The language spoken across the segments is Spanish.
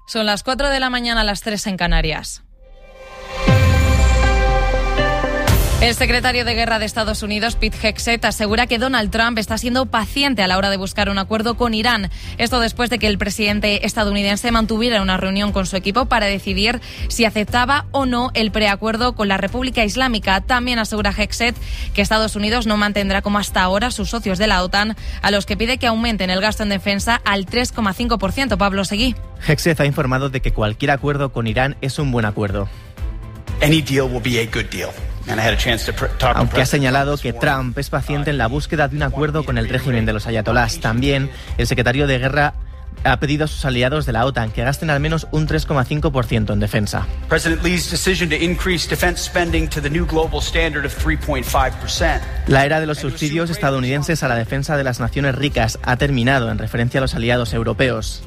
Son las 4 de la mañana, las 3 en Canarias. El secretario de Guerra de Estados Unidos, Pete Hegseth, asegura que Donald Trump está siendo paciente a la hora de buscar un acuerdo con Irán. Esto después de que el presidente estadounidense mantuviera una reunión con su equipo para decidir si aceptaba o no el preacuerdo con la República Islámica. También asegura Hegseth que Estados Unidos no mantendrá como hasta ahora sus socios de la OTAN, a los que pide que aumenten el gasto en defensa al 3,5%. Pablo Seguí. Hegseth ha informado de que cualquier acuerdo con Irán es un buen acuerdo. Any deal will be a good deal. Aunque ha señalado que Trump es paciente en la búsqueda de un acuerdo con el régimen de los ayatolás. También el secretario de Guerra ha pedido a sus aliados de la OTAN que gasten al menos un 3,5% en defensa. La era de los subsidios estadounidenses a la defensa de las naciones ricas ha terminado, en referencia a los aliados europeos.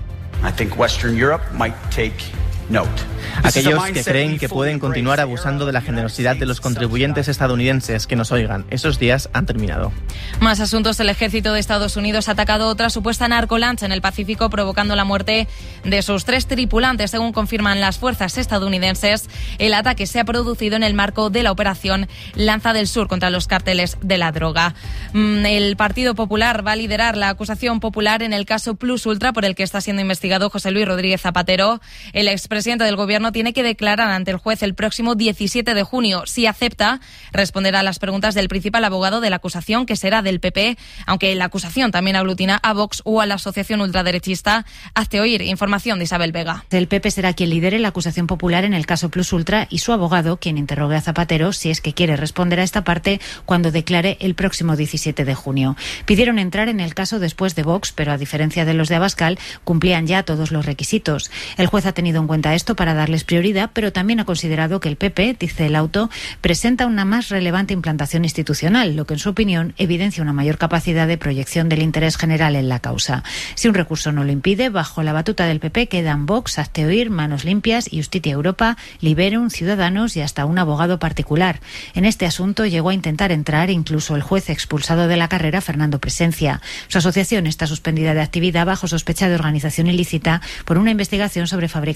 Aquellos que creen que pueden continuar abusando de la generosidad de los contribuyentes estadounidenses, que nos oigan, esos días han terminado. Más asuntos. El ejército de Estados Unidos ha atacado otra supuesta narcolancha en el Pacífico, provocando la muerte de sus 3 tripulantes, según confirman las fuerzas estadounidenses. El ataque se ha producido en el marco de la operación Lanza del Sur contra los cárteles de la droga. El Partido Popular va a liderar la acusación popular en el caso Plus Ultra, por el que está siendo investigado José Luis Rodríguez Zapatero. El expresidente del Gobierno tiene que declarar ante el juez el próximo 17 de junio. Si acepta, responderá a las preguntas del principal abogado de la acusación, que será del PP, aunque la acusación también aglutina a Vox o a la asociación ultraderechista Hazte Oír. Información de Isabel Vega. El PP será quien lidere la acusación popular en el caso Plus Ultra y su abogado quien interrogue a Zapatero si es que quiere responder a esta parte cuando declare el próximo 17 de junio. Pidieron entrar en el caso después de Vox, pero a diferencia de los de Abascal, cumplían ya todos los requisitos. El juez ha tenido en cuenta esto para darles prioridad, pero también ha considerado que el PP, dice el auto, presenta una más relevante implantación institucional, lo que en su opinión evidencia una mayor capacidad de proyección del interés general en la causa. Si un recurso no lo impide, bajo la batuta del PP quedan Vox, Hazte Oír, Manos Limpias, Justitia Europa, Liberum, Ciudadanos y hasta un abogado particular. En este asunto llegó a intentar entrar incluso el juez expulsado de la carrera, Fernando Presencia. Su asociación está suspendida de actividad bajo sospecha de organización ilícita por una investigación sobre fabricación